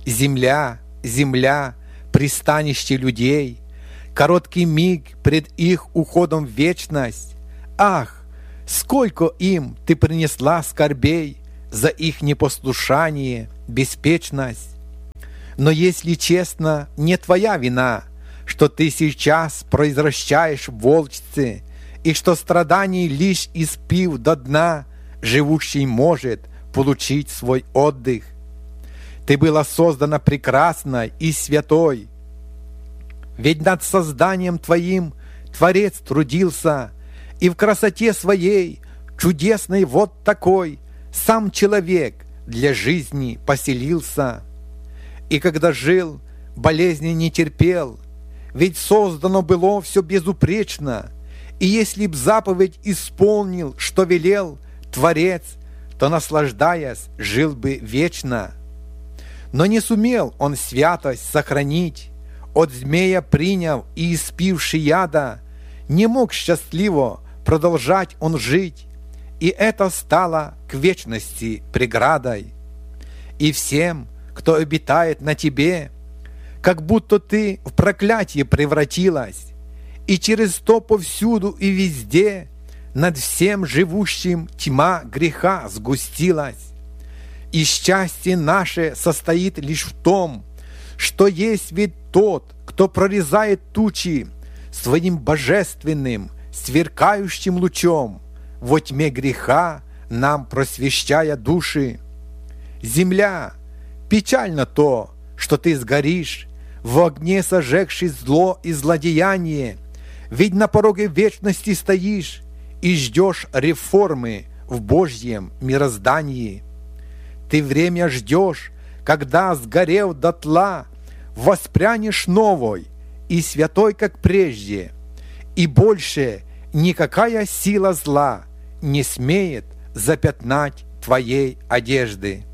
Земля, земля, пристанище людей, короткий миг пред их уходом в вечность. Ах, сколько им ты принесла скорбей за их непослушание, беспечность! Но если честно, не твоя вина, что ты сейчас произвращаешь волчцы, и что страданий лишь испив до дна, живущий может получить свой отдых. Ты была создана прекрасной и святой, ведь над созданием твоим Творец трудился, и в красоте своей, чудесной вот такой, сам человек для жизни поселился. И когда жил, болезни не терпел, ведь создано было все безупречно, и если б заповедь исполнил, что велел Творец, то, наслаждаясь, жил бы вечно. Но не сумел он святость сохранить, от змея приняв и испивший яда, не мог счастливо продолжать он жить, и это стало к вечности преградой. И всем, кто обитает на тебе, как будто ты в проклятие превратилась, и через то повсюду и везде над всем живущим тьма греха сгустилась. И счастье наше состоит лишь в том, что есть ведь тот, кто прорезает тучи своим божественным, сверкающим лучом, во тьме греха нам просвещая души. Земля, печально то, что ты сгоришь, в огне сожегший зло и злодеяние, ведь на пороге вечности стоишь и ждешь реформы в Божьем мироздании. Ты время ждешь, когда, сгорев дотла, воспрянешь новой и святой, как прежде, и больше никакая сила зла не смеет запятнать твоей одежды.